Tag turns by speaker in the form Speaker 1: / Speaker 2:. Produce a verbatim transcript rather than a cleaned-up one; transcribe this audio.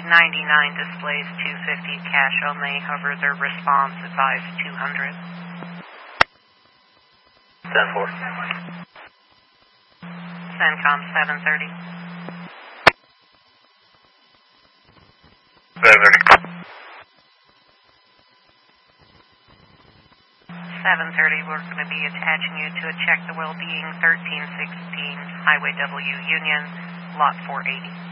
Speaker 1: ninety-nine displays two fifty, cash only. Hover their response, advise two hundred.
Speaker 2: ten four.
Speaker 1: CENTCOM seven thirty.
Speaker 2: seven thirty.
Speaker 1: seven thirty, we're going to be attaching you to a Check the Wellbeing thirteen sixteen Highway W Union, Lot four eighty.